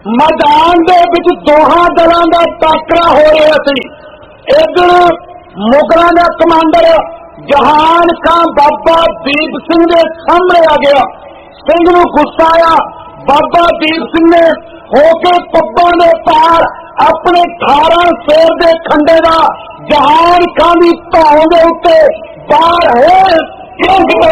मैदान दे विच दोहां दलों का टाकरा हो रहा सी। इधर मुगलों का कमांडर जहान खां बाबा दीप सिंह के सामने आ गया। सिंह नूं गुस्सा आया। बाबा दीप सिंह ने होके पब्बां दे पार अपने 18 शेर के खंडे का जहान खां की भाव के उत्ते बार है